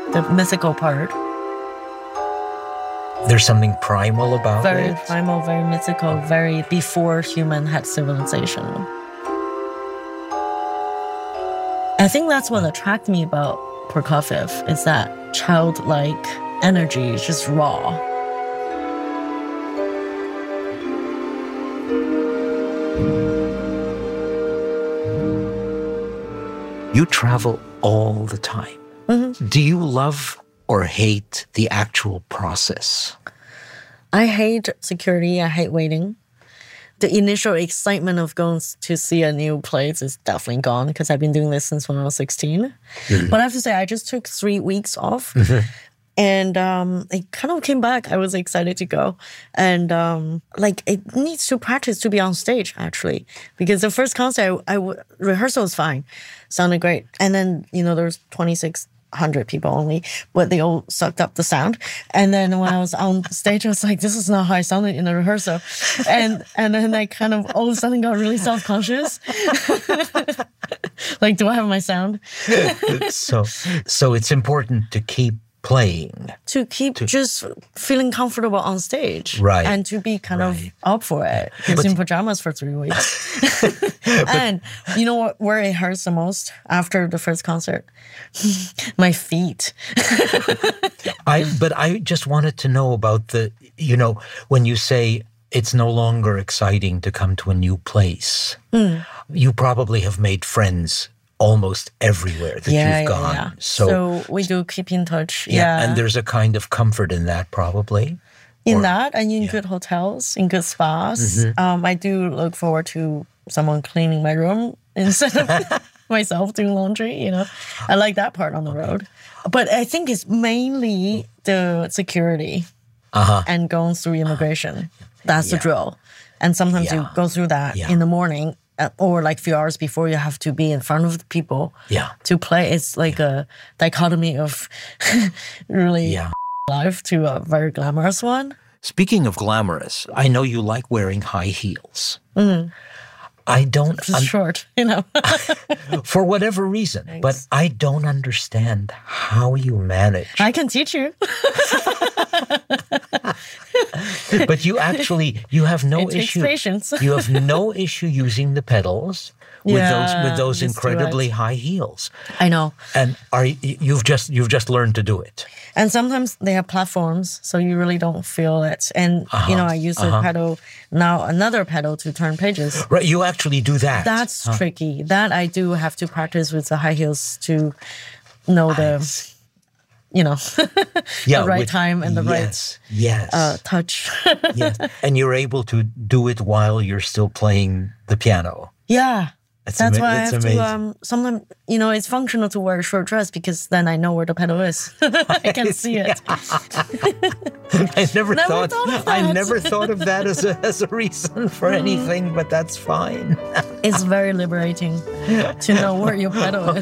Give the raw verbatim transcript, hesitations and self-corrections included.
the mythical part. There's something primal about very it. Very primal, very mythical, very before human had civilization. I think that's what attracted me about Prokofiev, is that childlike energy, just raw. You travel all the time. Mm-hmm. Do you love or hate the actual process? I hate security. I hate waiting. The initial excitement of going to see a new place is definitely gone because I've been doing this since when I was sixteen. Mm-hmm. But I have to say, I just took three weeks off. Mm-hmm. And um, I kind of came back. I was excited to go. And um, like, it needs to practice to be on stage, actually. Because the first concert, I, I, rehearsal was fine. Sounded great. And then, you know, there was twenty-six hundred people only, but they all sucked up the sound. And then when I was on stage, I was like, this is not how I sounded in the rehearsal. And and then I kind of all of a sudden got really self-conscious. Like, do I have my sound? so, so it's important to keep playing. To keep to, just feeling comfortable on stage. Right. And to be kind right. of up for it. I was in pajamas for three weeks. And you know what, where it hurts the most after the first concert? My feet. I But I just wanted to know about the, you know, when you say it's no longer exciting to come to a new place, mm. you probably have made friends almost everywhere that yeah, you've yeah, gone. Yeah. So, so we do keep in touch. Yeah, yeah. And there's a kind of comfort in that, probably. In or, that, and in yeah. good hotels, in good spas. Mm-hmm. Um, I do look forward to someone cleaning my room instead of myself doing laundry, you know. I like that part on the okay. road. But I think it's mainly the security uh-huh. and going through immigration. That's yeah. the drill. And sometimes yeah. you go through that yeah. in the morning, or like a few hours before you have to be in front of the people yeah. to play. It's like yeah. a dichotomy of really yeah. life to a very glamorous one. Speaking of glamorous, I know you like wearing high heels. Mm-hmm. I don't... Just un- short, you know. For whatever reason. Thanks. But I don't understand how you manage. I can teach you. But you actually, you have no it issue. Takes patience. You have no issue using the pedals with yeah, those with those incredibly right. high heels. I know. And are you've just you've just learned to do it. And sometimes they have platforms, so you really don't feel it. And uh-huh, you know, I use uh-huh. a pedal now, another pedal to turn pages. Right, you actually do that. That's huh? tricky. That I do have to practice with the high heels to know the. You know, yeah, the right with, time and the yes, right yes. Uh, touch. Yes, and you're able to do it while you're still playing the piano. Yeah, that's, that's ama- why that's I have amazing. to. Um, sometimes, you know, it's functional to wear a short dress because then I know where the pedal is. I can see it. I never, never thought. thought of that. I never thought of that as a as a reason for anything, but that's fine. It's very liberating to know where your pedal is.